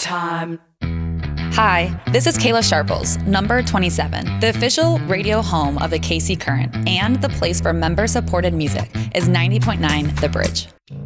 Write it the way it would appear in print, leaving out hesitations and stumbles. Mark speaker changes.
Speaker 1: time.
Speaker 2: Hi, this is Kayla Sharples, number 27. The official radio home of the KC Current and the place for member-supported music is 90.9 The Bridge.